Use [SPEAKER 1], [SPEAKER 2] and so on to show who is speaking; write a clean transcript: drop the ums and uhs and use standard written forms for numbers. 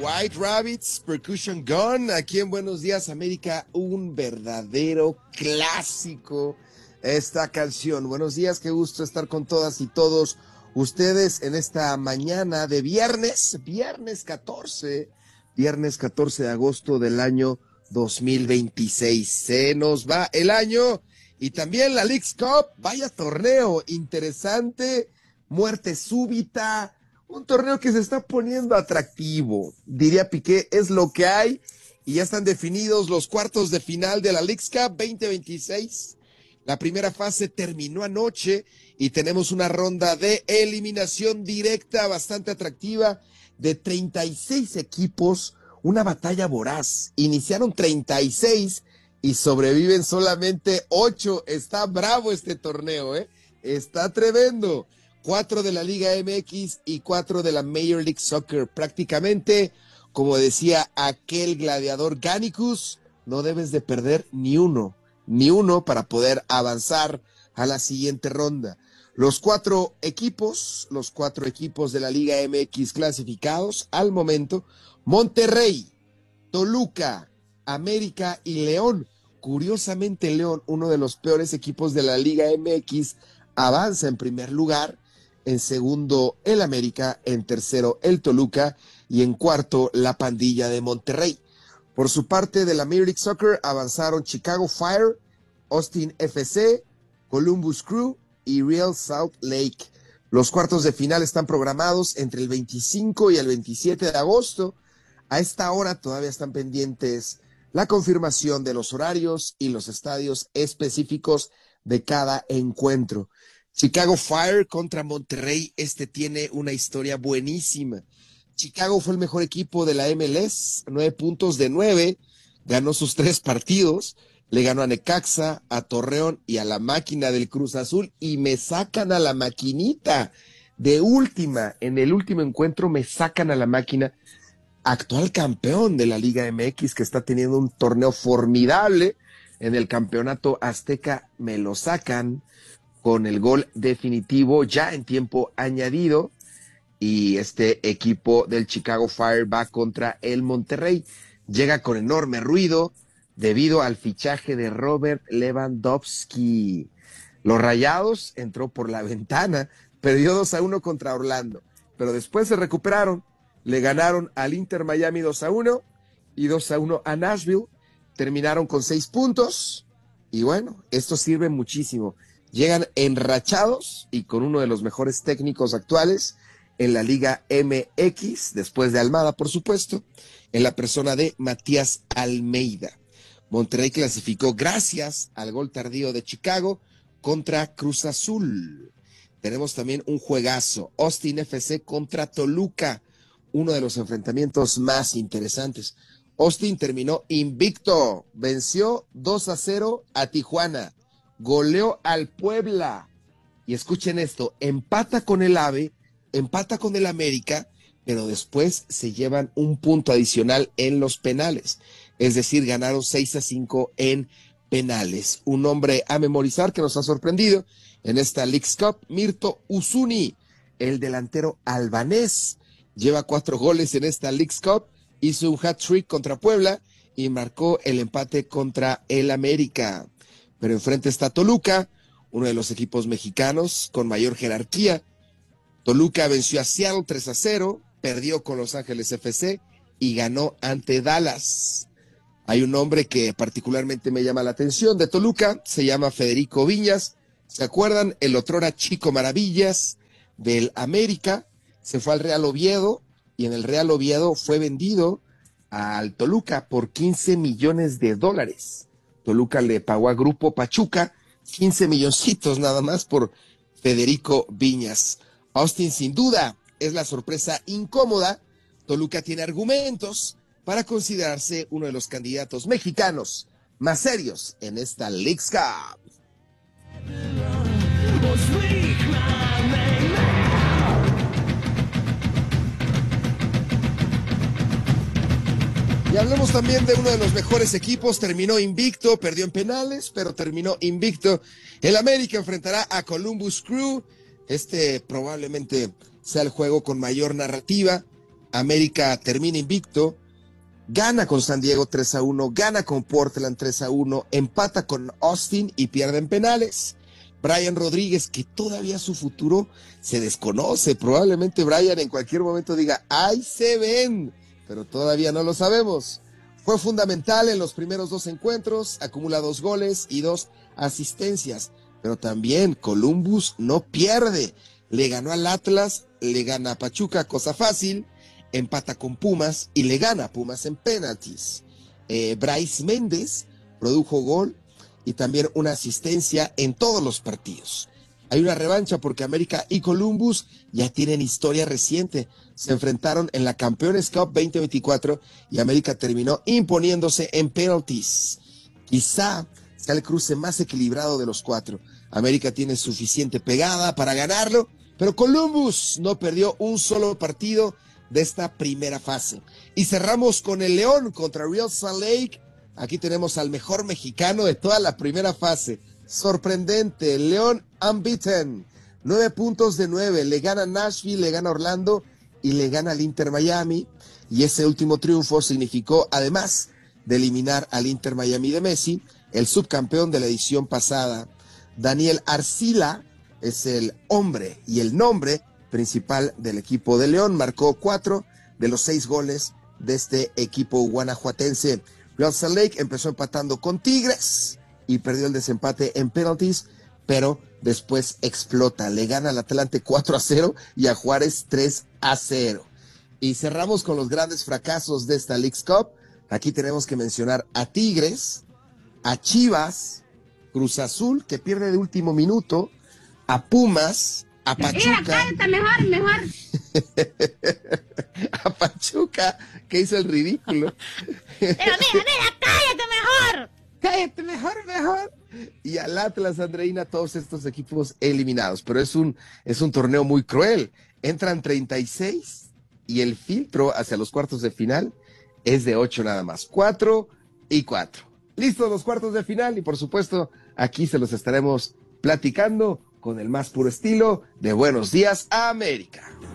[SPEAKER 1] White Rabbits, Percussion Gun, aquí en Buenos Días América, un verdadero clásico esta canción. Buenos días, qué gusto estar con todas y todos ustedes en esta mañana de viernes 14 de agosto del año 2026. Se nos va el año y también la Leagues Cup, vaya torneo interesante, muerte súbita, un torneo que se está poniendo atractivo. Diría Piqué, es lo que hay y ya están definidos los cuartos de final de la Leagues Cup 2026. La primera fase terminó anoche y tenemos una ronda de eliminación directa bastante atractiva de 36 equipos, una batalla voraz. Iniciaron 36 y sobreviven solamente 8. Está bravo este torneo, está tremendo. 4 de la Liga MX y 4 de la Major League Soccer. Prácticamente, como decía aquel gladiador Gannicus, no debes de perder ni uno para poder avanzar a la siguiente ronda. Los cuatro equipos de la Liga MX clasificados al momento: Monterrey, Toluca, América y León. Curiosamente, León, uno de los peores equipos de la Liga MX, avanza en primer lugar. En segundo, el América. En tercero, el Toluca. Y en cuarto, la pandilla de Monterrey. Por su parte, de la Major League Soccer avanzaron Chicago Fire, Austin FC, Columbus Crew y Real Salt Lake. Los cuartos de final están programados entre el 25 y el 27 de agosto. A esta hora todavía están pendientes la confirmación de los horarios y los estadios específicos de cada encuentro. Chicago Fire contra Monterrey, tiene una historia buenísima. Chicago fue el mejor equipo de la MLS, 9 puntos de 9, ganó sus 3 partidos, le ganó a Necaxa, a Torreón y a la máquina del Cruz Azul, y me sacan a la maquinita de última. En el último encuentro me sacan a la máquina, actual campeón de la Liga MX, que está teniendo un torneo formidable. En el campeonato azteca me lo sacan con el gol definitivo ya en tiempo añadido, y este equipo del Chicago Fire va contra el Monterrey. Llega con enorme ruido debido al fichaje de Robert Lewandowski. Los Rayados entró por la ventana, perdió 2-1 contra Orlando, pero después se recuperaron, le ganaron al Inter Miami 2-1 y 2-1 a Nashville, terminaron con 6 puntos, y bueno, esto sirve muchísimo. Llegan enrachados y con uno de los mejores técnicos actuales en la Liga MX, después de Almada, por supuesto, en la persona de Matías Almeida. Monterrey clasificó gracias al gol tardío de Chicago contra Cruz Azul. Tenemos también un juegazo, Austin FC contra Toluca, uno de los enfrentamientos más interesantes. Austin terminó invicto, venció 2-0 a Tijuana, goleó al Puebla, y escuchen esto, empata con el AVE, empata con el América, pero después se llevan un punto adicional en los penales, es decir, ganaron 6-5 en penales. Un nombre a memorizar que nos ha sorprendido en esta Leagues Cup: Mirto Uzuni, el delantero albanés, lleva 4 goles en esta Leagues Cup, hizo un hat-trick contra Puebla y marcó el empate contra el América. Pero enfrente está Toluca, uno de los equipos mexicanos con mayor jerarquía. Toluca venció a Seattle 3-0, perdió con Los Ángeles FC y ganó ante Dallas. Hay un nombre que particularmente me llama la atención de Toluca, se llama Federico Viñas. ¿Se acuerdan? El otrora Chico Maravillas del América se fue al Real Oviedo, y en el Real Oviedo fue vendido al Toluca por $15 millones. Toluca le pagó a Grupo Pachuca 15 milloncitos nada más por Federico Viñas. Austin sin duda es la sorpresa incómoda. Toluca tiene argumentos para considerarse uno de los candidatos mexicanos más serios en esta Leagues Cup. Y hablemos también de uno de los mejores equipos, terminó invicto, perdió en penales, pero terminó invicto. El América enfrentará a Columbus Crew. Probablemente sea el juego con mayor narrativa. América termina invicto, gana con San Diego 3-1, gana con Portland 3-1, empata con Austin y pierde en penales. Brian Rodríguez, que todavía su futuro se desconoce, probablemente Brian en cualquier momento diga, ¡ahí se ven! Pero todavía no lo sabemos. Fue fundamental en los primeros 2 encuentros, acumula 2 goles y 2 asistencias, pero también Columbus no pierde, le ganó al Atlas, le gana a Pachuca, cosa fácil, empata con Pumas y le gana a Pumas en penaltis. Bryce Méndez produjo gol y también una asistencia en todos los partidos. Hay una revancha porque América y Columbus ya tienen historia reciente. Se enfrentaron en la Campeones Cup 2024 y América terminó imponiéndose en penalties. Quizá sea el cruce más equilibrado de los 4. América tiene suficiente pegada para ganarlo, pero Columbus no perdió un solo partido de esta primera fase. Y cerramos con el León contra Real Salt Lake. Aquí tenemos al mejor mexicano de toda la primera fase. Sorprendente, León unbeaten. 9 puntos de 9. Le gana Nashville, le gana Orlando y le gana al Inter Miami. Y ese último triunfo significó, además de eliminar al Inter Miami de Messi, el subcampeón de la edición pasada. Daniel Arcila es el hombre y el nombre principal del equipo de León. Marcó 4 de los 6 goles de este equipo guanajuatense. Real Salt Lake empezó empatando con Tigres y perdió el desempate en penalties, pero después explota. Le gana al Atlante 4-0 y a Juárez 3-0. Y cerramos con los grandes fracasos de esta Leagues Cup. Aquí tenemos que mencionar a Tigres, a Chivas, Cruz Azul, que pierde de último minuto, a Pumas, a Pachuca.
[SPEAKER 2] Cállate, mejor.
[SPEAKER 1] A Pachuca, que hizo el ridículo.
[SPEAKER 2] Pero mira, cállate mejor.
[SPEAKER 1] Y al Atlas, Andreina, todos estos equipos eliminados. Pero es un torneo muy cruel. Entran 36 y el filtro hacia los cuartos de final es de 8 nada más. 4 y 4. Listos los cuartos de final y por supuesto aquí se los estaremos platicando con el más puro estilo de Buenos Días América.